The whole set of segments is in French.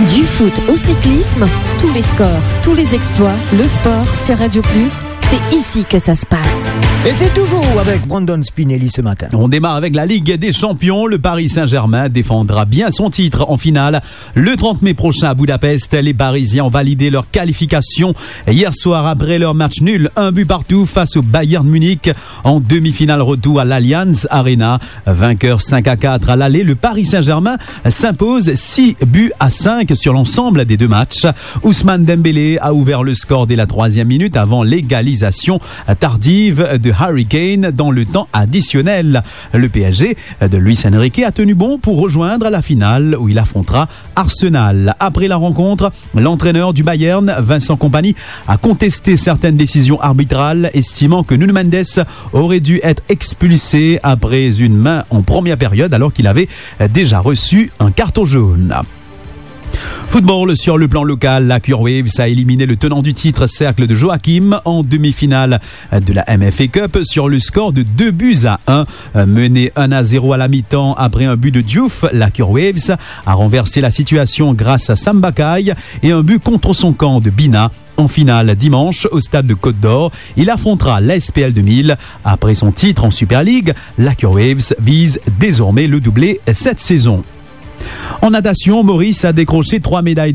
Du foot au cyclisme, tous les scores, tous les exploits, le sport sur Radio Plus, c'est ici que ça se passe. Et c'est toujours avec Brandon Spinelli ce matin. On démarre avec la Ligue des Champions. Le Paris Saint-Germain défendra bien son titre en finale. Le 30 mai prochain à Budapest, les Parisiens ont validé leur qualification hier soir après leur match nul. 1 but partout face au Bayern Munich en demi-finale retour à l'Allianz Arena. Vainqueur 5-4 à l'aller, le Paris Saint-Germain s'impose 6-5 sur l'ensemble des deux matchs. Ousmane Dembélé a ouvert le score dès la 3e minute avant l'égalisation tardive de Harry Kane dans le temps additionnel. Le PSG de Luis Enrique a tenu bon pour rejoindre la finale où il affrontera Arsenal. Après la rencontre, l'entraîneur du Bayern, Vincent Kompany, a contesté certaines décisions arbitrales, estimant que Nuno Mendes aurait dû être expulsé après une main en première période alors qu'il avait déjà reçu un carton jaune. Football sur le plan local, la Waves a éliminé le tenant du titre Cercle de Joachim en demi-finale de la MFA Cup sur le score de 2-1. Mené 1-0 à la mi-temps après un but de Diouf, la Waves a renversé la situation grâce à Sam Bakai et un but contre son camp de Bina. En finale dimanche au stade de Côte d'Or, il affrontera l'SPL 2000. Après son titre en Super League, la Waves vise désormais le doublé cette saison. En natation, Maurice a décroché 3 médailles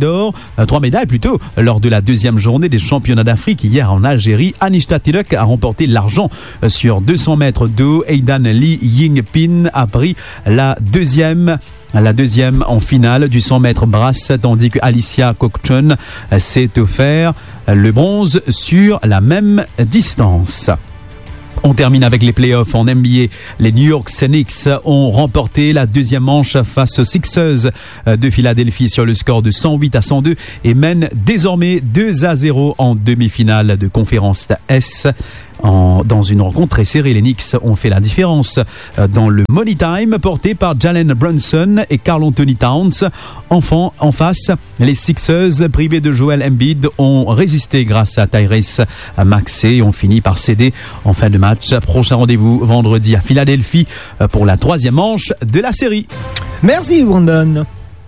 lors de la deuxième journée des championnats d'Afrique hier en Algérie. Anishta Tilek a remporté l'argent sur 200 mètres d'eau. Aidan Lee Yingpin a pris la deuxième en finale du 100 mètres brasse, tandis que Alicia Kokchun s'est offert le bronze sur la même distance. On termine avec les playoffs en NBA. Les New York Knicks ont remporté la deuxième manche face aux Sixers de Philadelphie sur le score de 108-102 et mènent désormais 2-0 en demi-finale de conférence S. Dans une rencontre très serrée, les Knicks ont fait la différence dans le Money Time porté par Jalen Brunson et Karl Anthony Towns. En face, les Sixers privés de Joel Embiid ont résisté grâce à Tyrese Maxey et ont fini par céder en fin de match. Prochain rendez-vous vendredi à Philadelphie pour la 3e manche de la série. Merci Brandon.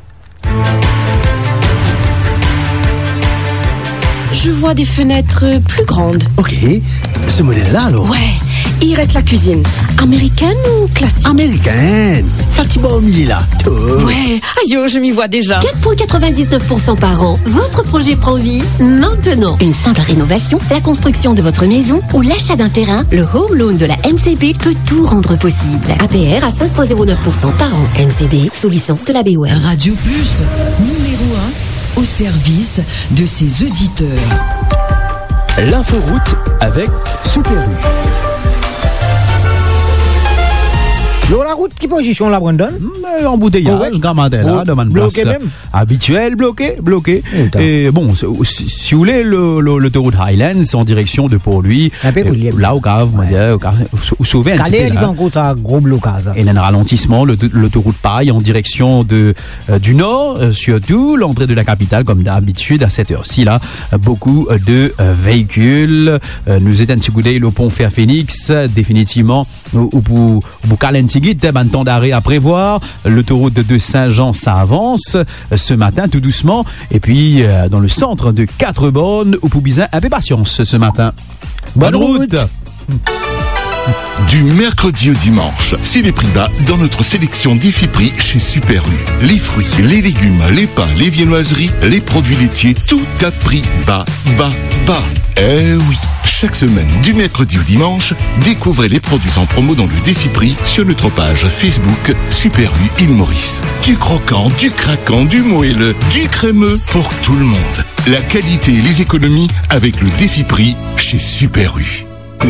Je vois des fenêtres plus grandes. Ok, ce modèle-là alors. Ouais, et il reste la cuisine. Américaine ou classique? Américaine. Ça t'y va au milieu là. Ouais, aïe, je m'y vois déjà. 4,99% par an. Votre projet prend vie maintenant. Une simple rénovation, la construction de votre maison ou l'achat d'un terrain, le Home Loan de la MCB peut tout rendre possible. APR à 5,09% par an. MCB, sous licence de la BOM. Radio Plus, numéro 1, au service de ses auditeurs. L'inforoute avec Super U. La route, qui position la Brandon? Embouteillage, Gramadella, demande bloqué place même. Habituel, bloqué. Et bon, si vous voulez, l'autoroute Highlands en direction de Port-Louis. Là, au cave, vous sauvez un petit peu. Il y a encore un gros blocage. Et un ralentissement, l'autoroute Paille en direction du nord, surtout l'entrée de la capitale, comme d'habitude, à cette heure-ci, là, beaucoup de véhicules. Nous étions un petit coup d'œil au pont Fair-Phoenix, définitivement, ou pour Calentigui, un temps d'arrêt à prévoir. L'autoroute de Saint-Jean, ça avance ce matin, tout doucement. Et puis, dans le centre de 4 bornes, au Poubizin, un peu patience ce matin. Bonne route. Du mercredi au dimanche, c'est les prix bas dans notre sélection d'Ifi-Prix chez Super U. Les fruits, les légumes, les pains, les viennoiseries, les produits laitiers, tout à prix bas. Eh oui, chaque semaine, du mercredi au dimanche, découvrez les produits en promo dans le Défi-Prix sur notre page Facebook Super U Île-Maurice. Du croquant, du craquant, du moelleux, du crémeux pour tout le monde. La qualité et les économies avec le Défi-Prix chez Super U.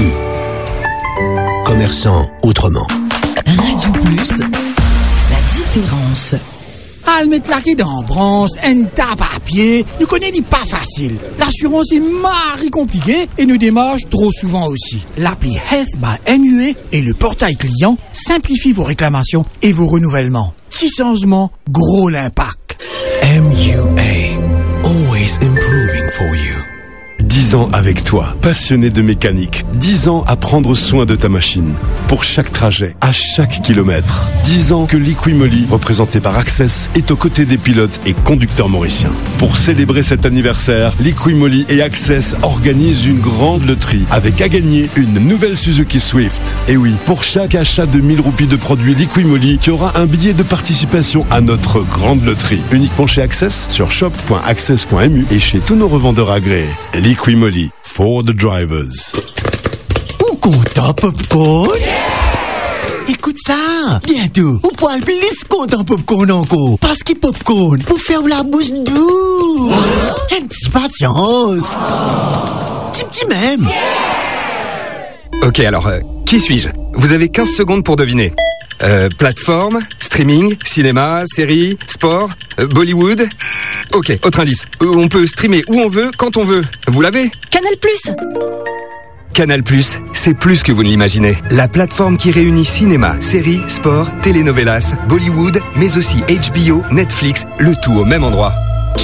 Commerçant autrement. Radio Plus, la différence. Al mettre la qui dans bronze, un tape à pied, nous connaissons pas facile. L'assurance est marre compliquée et nous démarche trop souvent aussi. L'appli Health by MUA et le portail client simplifient vos réclamations et vos renouvellements. Si changement, gros l'impact. MUA, always improving for you. 10 10 ans avec toi, passionné de mécanique. 10 ans à prendre soin de ta machine. Pour chaque trajet, à chaque kilomètre. 10 ans que Liquimoli, représenté par Access, est aux côtés des pilotes et conducteurs mauriciens. Pour célébrer cet anniversaire, Liquimoli et Access organisent une grande loterie avec à gagner une nouvelle Suzuki Swift. Et oui, pour chaque achat de 1000 roupies de produits Liquimoli, tu auras un billet de participation à notre grande loterie. Uniquement chez Access, sur shop.access.mu et chez tous nos revendeurs agréés. Liquimoli, for the drivers. Ou content popcorn? Écoute ça, bientôt, ou poil plus content popcorn encore. Parce que popcorn, pour faire la bouche douce. Un petit patience. Petit même. Ok, alors, qui suis-je? Vous avez 15 secondes pour deviner. Plateforme, streaming, cinéma, série, sport, Bollywood. Ok, autre indice. On peut streamer où on veut, quand on veut. Vous l'avez? Canal+. Canal+, c'est plus que vous ne l'imaginez. La plateforme qui réunit cinéma, séries, sport, telenovelas, Bollywood, mais aussi HBO, Netflix, le tout au même endroit.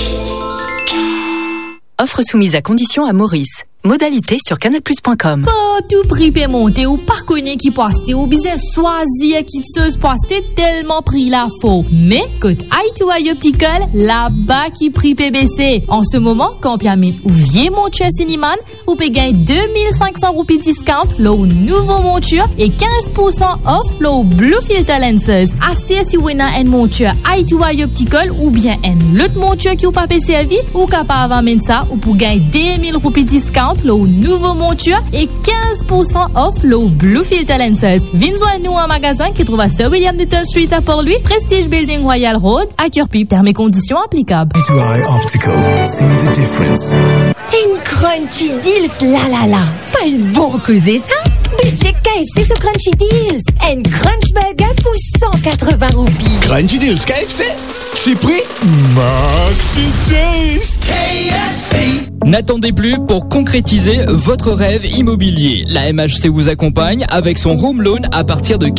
Offre soumise à condition à Maurice. Modalité sur canalplus.com. Pas tout prix peut monter ou pas connaître qui poste ou bien choisir qui se poste tellement prix la faux. Mais côté I2I Optical, là-bas qui prix PBC. En ce moment, quand Piamit ou vieux monture Cineman, ou peut gagner 2500 roupies discount, le nouveau monture et 15% off le Blue Filter Lenses. Acheter si vous avez une monture I2I Optical ou bien une l'autre monture qui ou pas servi ou capable de ça ou pour gagner 2000 roupies discount le nouveau monture et 15% off le Blue Filter Lenses. Venez nous en magasin qui trouve à Sir William Newton Street à Port-Louis, Prestige Building Royal Road, à Kirkby. Termes et conditions applicables. I2I Optical. See the difference. Une crunchy deals, là. Pas le bon causé, ça? Budget KFC sur Crunchy Deals. Un crunch burger pour 180 roupies. Crunchy Deals KFC? C'est prix Maxi Taste KFC. N'attendez plus pour concrétiser votre rêve immobilier. La MHC vous accompagne avec son home loan à partir de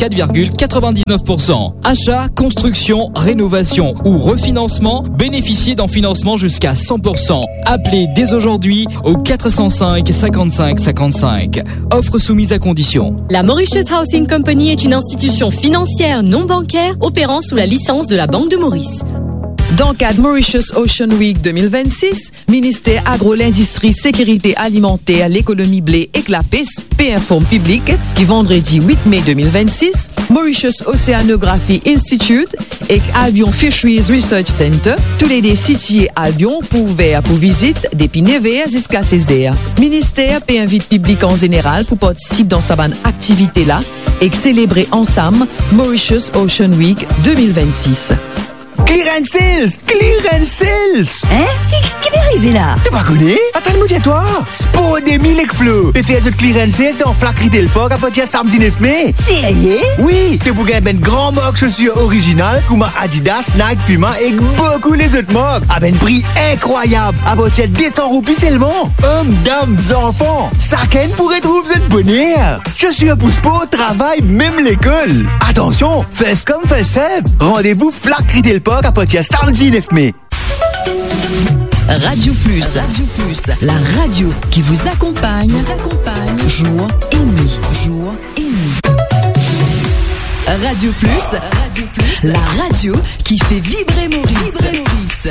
4,99%. Achat, construction, rénovation ou refinancement, bénéficiez d'un financement jusqu'à 100%. Appelez dès aujourd'hui au 405 55 55. Offre soumise à condition. La Mauritius Housing Company est une institution financière non bancaire opérant sous la licence de la Banque de Maurice. Dans le cadre Mauritius Ocean Week 2026, ministère Agro, l'Industrie, Sécurité Alimentaire, l'Économie Blé et Clapis, informe public qui vendredi 8 mai 2026, Mauritius Oceanography Institute et Albion Fisheries Research Center, tous les deux situés à Albion pour ouvrir pour visite depuis 9h jusqu'à 16h. Ministère invite public en général pour participer dans sa bonne activité là et célébrer ensemble Mauritius Ocean Week 2026. Clearance Sales! Hein? Qui est arrivé là? Tu pas connu? Attends-moi chez toi! Sport des 1000 flots! Et faire de Clearance Sales dans Flac Retail Park à partir de samedi 9 mai! Sérieux? Oui! Tu peux gagner une grande marque chaussures originales comme Adidas, Nike, Puma et beaucoup les autres marques! À un prix incroyable! À partir de 200 roupies seulement! Hommes, dames, enfants! Chacun pourrait trouver cette bonheur! Chaussures pour sport, travail, même l'école! Attention! Fais comme fais chef! Rendez-vous Flac Retail Park à partir de samedi 9 mai. Radio Plus, la radio qui vous accompagne, jour et nuit. Radio Plus, la radio qui fait vibrer Maurice.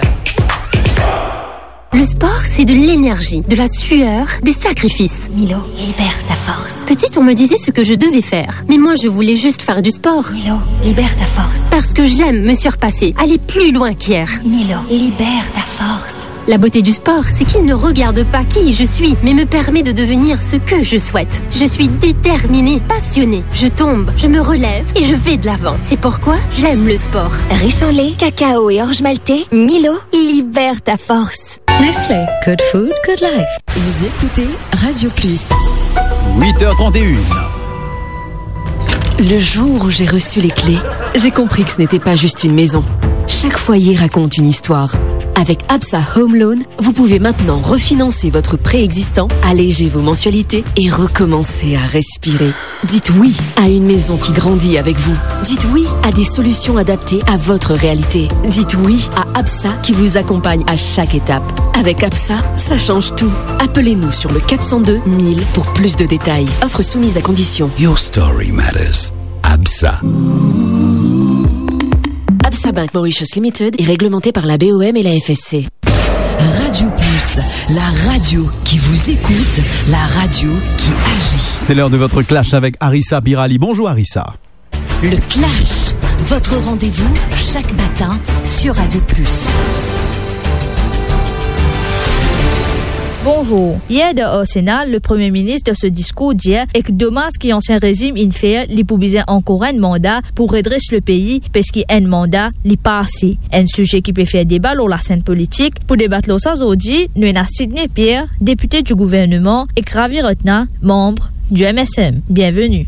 Le sport, c'est de l'énergie, de la sueur, des sacrifices. Milo, libère ta force. Petite, on me disait ce que je devais faire. Mais moi, je voulais juste faire du sport. Milo, libère ta force. Parce que j'aime me surpasser, aller plus loin qu'hier. Milo, libère ta force. La beauté du sport, c'est qu'il ne regarde pas qui je suis, mais me permet de devenir ce que je souhaite. Je suis déterminée, passionnée. Je tombe, je me relève et je vais de l'avant. C'est pourquoi j'aime le sport. Riche en lait, cacao et orge maltais, Milo, libère ta force. Nestlé, good food, good life. Vous écoutez Radio Plus. 8h31. Le jour où j'ai reçu les clés, j'ai compris que ce n'était pas juste une maison. Chaque foyer raconte une histoire. Avec Absa Home Loan, vous pouvez maintenant refinancer votre prêt existant, alléger vos mensualités et recommencer à respirer. Dites oui à une maison qui grandit avec vous. Dites oui à des solutions adaptées à votre réalité. Dites oui à Absa qui vous accompagne à chaque étape. Avec Absa, ça change tout. Appelez-nous sur le 402 1000 pour plus de détails. Offre soumise à condition. Your story matters. Absa. Absa Bank Mauritius Limited est réglementé par la BOM et la FSC. Radio Plus, la radio qui vous écoute, la radio qui agit. C'est l'heure de votre clash avec Arissa Birali. Bonjour Arissa. Le clash, votre rendez-vous chaque matin sur Radio Plus. Bonjour. Hier au Sénat, le Premier ministre de ce discours dit que demain, ce qui ancien régime il fait, il pouvait encore un mandat pour redresser le pays parce qu'il y a un mandat, il passé. Un sujet qui peut faire débat sur la scène politique. Pour débattre ça aujourd'hui, nous avons Sidney Pierre, député du gouvernement, et Ravi Rotna, membre du MSM. Bienvenue.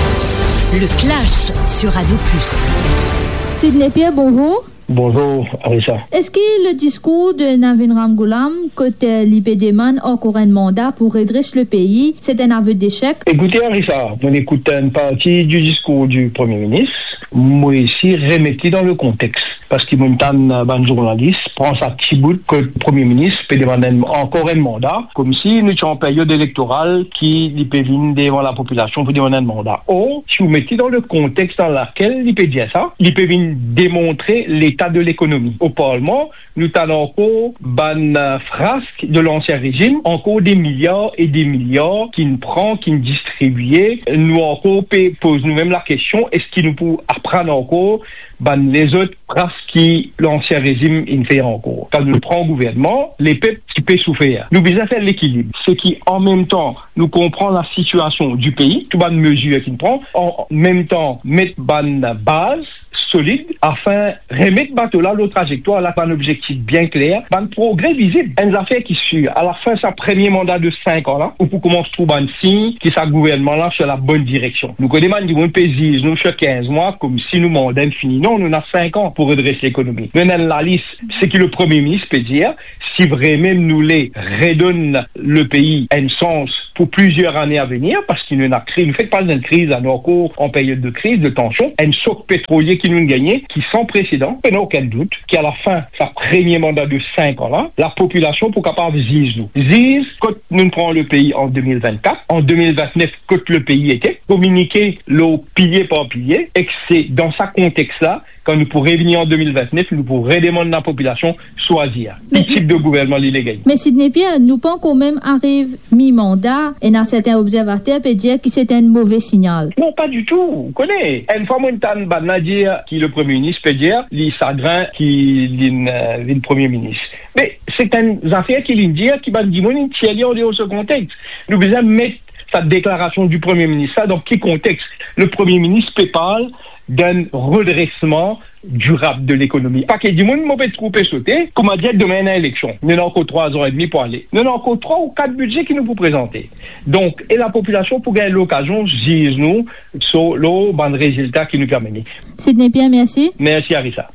Le clash sur Radio Plus. Sidney Pierre, bonjour. Bonjour, Arissa. Est-ce que le discours de Navin Ramgoolam, côté l'IPDman, encore un mandat pour redresser le pays, c'est un aveu d'échec? Écoutez, Arissa, on écoute une partie du discours du Premier ministre. Moi ici, remettez dans le contexte. Parce qu'il y a un journaliste prend sa petit bout que le Premier ministre peut demander encore un mandat, comme si nous étions en période électorale qui peut venir devant la population pour demander un mandat. Or, si vous mettez dans le contexte dans lequel il peut dire ça, il peut venir démontrer l'état de l'économie. Au Parlement, nous avons encore une frasque de l'ancien régime, encore des milliards et des milliards qui nous prend, qui nous distribuent. Nous encore posons nous-mêmes la question, est-ce qu'il nous peut apprendre encore les autres phrases qui l'ancien régime il fait encore. Quand nous prenons au gouvernement, les peuples qui peuvent souffrir. Nous devons faire l'équilibre. Ce qui, en même temps, nous comprend la situation du pays, tout bonne mesure qu'il prend, en même temps, mettre bonne base solide afin de remettre bateau là l'autre trajectoire là un objectif bien clair, un progrès visible, une affaire qui suit à la fin de sa premier mandat de 5 ans là, où pour commencer à trouver un signe qui sa gouvernement là sur la bonne direction. Nous connaissons du pays, nous sur 15 mois comme si nous mandat fini. Non, nous avons 5 ans pour redresser l'économie. Nous avons la liste, c'est que le Premier ministre peut dire si vraiment nous les redonne le pays un sens pour plusieurs années à venir, parce qu'il nous a créé, nous fait pas d'une crise, nous encore en période de crise, de tension, un choc pétrolier qui nous gagné, qui sans précédent, il n'y a aucun doute, qu'à la fin, sa premier mandat de 5 ans là, la population pour capable zise nous. Zise, quand nous prenons le pays en 2024, en 2029, quand le pays était, communiquer le pilier par pilier, et que c'est dans ce contexte-là, quand nous pourrons venir en 2029, nous pourrons redemander à la population choisir quel type de gouvernement il. Mais Sidney Pierre, nous pensons quand même arrive mi-mandat et dans certains observateurs peut dire que c'est un mauvais signal. Non, pas du tout. Vous connaissez. Une fois, on dire qui le Premier ministre peut dire, les sagrins qui le Premier ministre. Mais c'est une affaire qu'il dit qui va dire, on tient en dehors de ce contexte. Nous devons mettre cette déclaration du Premier ministre, ça dans quel contexte? Le Premier ministre peut parler d'un redressement durable de l'économie. Pas que du monde peut trouver sauter, comme a dit demain à l'élection. Nous n'avons encore 3 ans et demi pour aller. Nous n'avons encore 3 ou 4 budgets qui nous vous présenter. Donc, et la population pour gagner l'occasion, gise nous sur le bon résultat qui nous permet. Sidney Pierre, merci. Merci Arissa.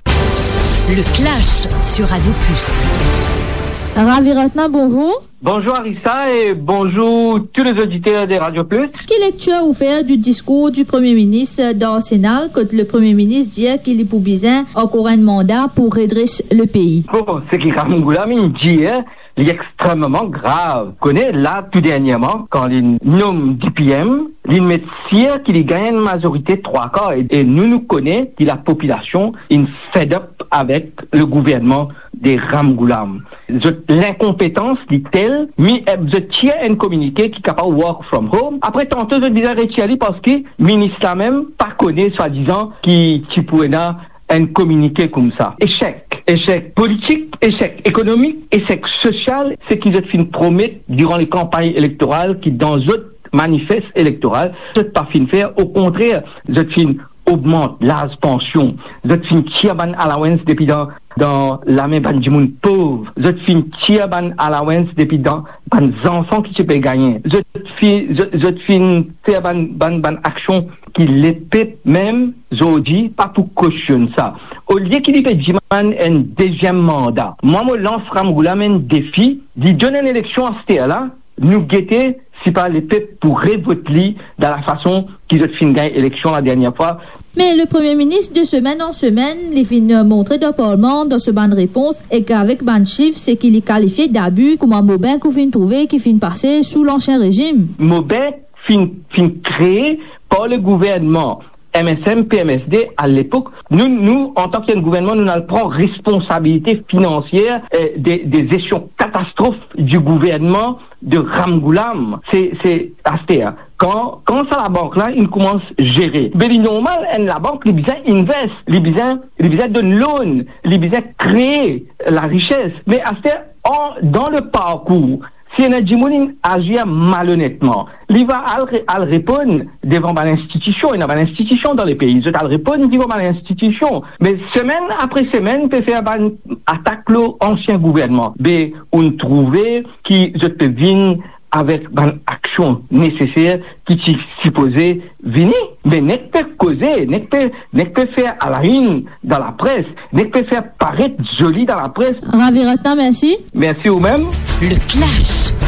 Le clash sur Radio Plus. Ravi Rotna, bonjour. Bonjour Arissa et bonjour tous les auditeurs de Radio Plus. Quelle lecture vous faites du discours du Premier ministre dans le Sénat quand le Premier ministre dit qu'il est pour besoin encore un mandat pour redresser le pays? Bon, ce qui Ramgoolam dit, il est extrêmement grave. Vous connaissez là tout dernièrement quand il nomme DPM, il met sûr qu'il gagne une majorité de 3 quarts et nous connaissons que la population est fed up avec le gouvernement de Ramgoolam. L'incompétence dit telle, mais je tiens un communiqué qui est capable de work from home. Après tantôt je disais retirer parce que le ministre là même pas connaît soi-disant qui pourrait un communiqué comme ça. Échec politique, échec économique, échec social, c'est qu'ils ont fait une promesse durant les campagnes électorales qui dans d'autres manifestes électoraux, ils n'ont pas fait faire. Au contraire, ils ont fait augmente l'âge pension. Vous êtes fin tiaban allowance depuis dans la main ban du monde pauvre. Vous êtes fin tiaban allowance depuis dans ban enfants qui se peut gagner. Vous êtes fin ban action qui les paie même aujourd'hui pas pour cautionner ça. Au lieu qu'il y ait un deuxième mandat, moi me lance un défi d'y donner une élection à ce là, nous guetter si pas les peuples pourraient voter dans la façon qu'ils ont fait gagner l'élection la dernière fois. Mais le Premier ministre, de semaine en semaine, les fin montré dans le Parlement, dans ce ban de réponse, et qu'avec ban chiffre, c'est qu'il est qualifié d'abus, comme un Maubin qu'on fin trouver, qui fin passer sous l'ancien régime. Maubin fin créé par le gouvernement MSM, PMSD, à l'époque, nous, en tant que gouvernement, nous n'allons prendre responsabilité financière des échelons catastrophes du gouvernement de Ramgoulam. C'est Astéa. Quand ça la banque là, il commence à gérer. Mais il normal, la banque, il besoin invest, il besoin donne loan, il besoin créer la richesse. Mais Astéa, dans le parcours, si un Jimoulin agit malhonnêtement, il va répondre devant l'institution. Il y a une institution dans les pays. Il va répondre devant l'institution. Mais semaine après semaine, il peut faire une attaque l'ancien gouvernement. Mais on trouve qui peut venir avec une action nécessaire qui est supposée venir. Mais n'est pas causer, n'est pas faire à la une dans la presse, n'est pas faire paraître joli dans la presse. Ravi Ratna, merci. Merci vous-même. Le clash